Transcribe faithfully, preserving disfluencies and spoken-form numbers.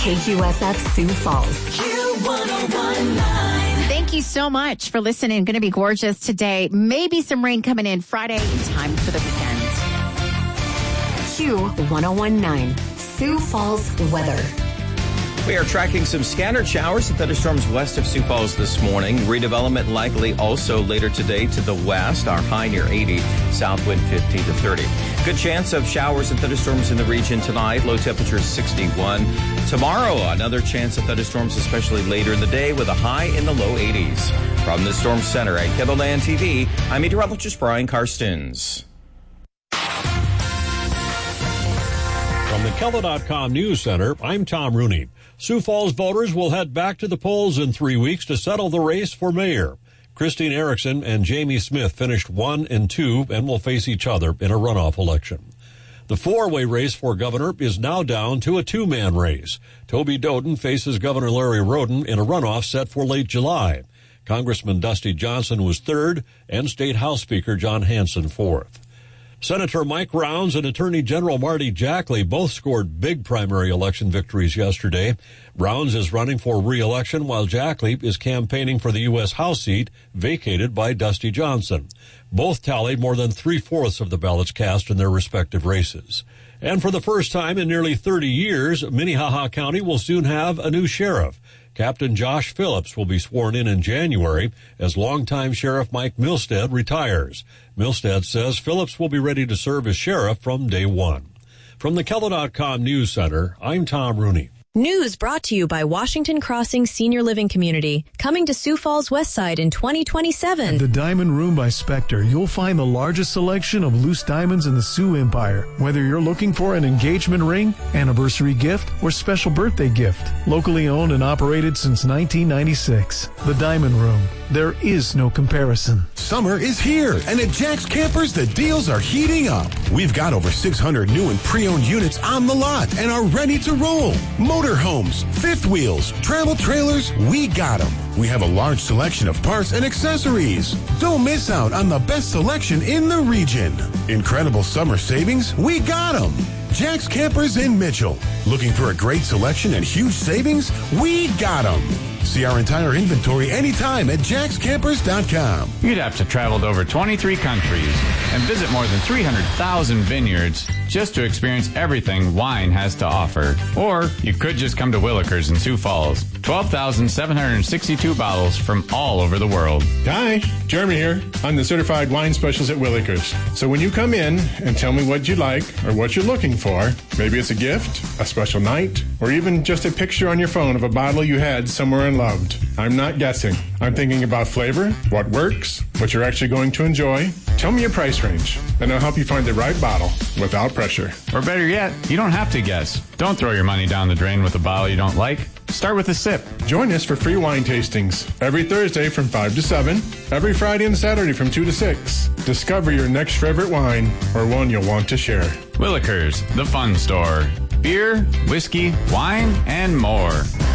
K Q S F Sioux Falls. Q one oh one point nine. Thank you so much for listening. Going to be gorgeous today. Maybe some rain coming in Friday in time for the weekend. Q one oh one point nine. Sioux Falls weather. We are tracking some scattered showers and thunderstorms west of Sioux Falls this morning. Redevelopment likely also later today to the west. Our high near eighty, south wind fifteen to thirty. Good chance of showers and thunderstorms in the region tonight. Low temperature sixty-one. Tomorrow, another chance of thunderstorms, especially later in the day, with a high in the low eighties. From the Storm Center at KELOLAND T V, I'm meteorologist Brian Karstens. From the Kelo dot com News Center, I'm Tom Rooney. Sioux Falls voters will head back to the polls in three weeks to settle the race for mayor. Christine Erickson and Jamie Smith finished one and two and will face each other in a runoff election. The four-way race for governor is now down to a two-man race. Toby Doden faces Governor Larry Roden in a runoff set for late July. Congressman Dusty Johnson was third and State House Speaker John Hanson fourth. Senator Mike Rounds and Attorney General Marty Jackley both scored big primary election victories yesterday. Rounds is running for re-election while Jackley is campaigning for the U S House seat vacated by Dusty Johnson. Both tallied more than three-fourths of the ballots cast in their respective races. And for the first time in nearly thirty years, Minnehaha County will soon have a new sheriff. Captain Josh Phillips will be sworn in in January as longtime Sheriff Mike Milstead retires. Milstead says Phillips will be ready to serve as sheriff from day one. From the Kelo dot com News Center, I'm Tom Rooney. News brought to you by Washington Crossing Senior Living Community, coming to Sioux Falls West Side in twenty twenty-seven. At the Diamond Room by Spectre, you'll find the largest selection of loose diamonds in the Sioux Empire. Whether you're looking for an engagement ring, anniversary gift, or special birthday gift. Locally owned and operated since nineteen ninety-six. The Diamond Room. There is no comparison. Summer is here, and at Jack's Campers, the deals are heating up. We've got over six hundred new and pre-owned units on the lot and are ready to roll. Motorhomes, fifth wheels, travel trailers, we got them. We have a large selection of parts and accessories. Don't miss out on the best selection in the region. Incredible summer savings, we got them. Jack's Campers in Mitchell. Looking for a great selection and huge savings? We got them. See our entire inventory anytime at jacks campers dot com. You'd have to travel to over twenty-three countries and visit more than three hundred thousand vineyards just to experience everything wine has to offer. Or you could just come to Willikers in Sioux Falls. twelve thousand seven hundred sixty-two bottles from all over the world. Hi, Jeremy here. I'm the certified wine specialist at Willikers. So when you come in and tell me what you like or what you're looking for, maybe it's a gift, a special night, or even just a picture on your phone of a bottle you had somewhere and loved. I'm not guessing. I'm thinking about flavor, what works, what you're actually going to enjoy. Tell me your price range, and I'll help you find the right bottle without pressure. Or better yet, you don't have to guess. Don't throw your money down the drain with a bottle you don't like. Start with a sip. Join us for free wine tastings every Thursday from five to seven, every Friday and Saturday from two to six. Discover your next favorite wine or one you'll want to share. Willikers, the fun store. Beer, whiskey, wine, and more.